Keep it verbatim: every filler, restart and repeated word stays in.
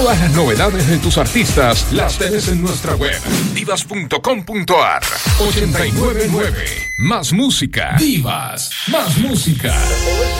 Todas las novedades de tus artistas las tenés en nuestra web divas punto com punto ar. ochenta y nueve punto nueve Más música. Divas. Más música.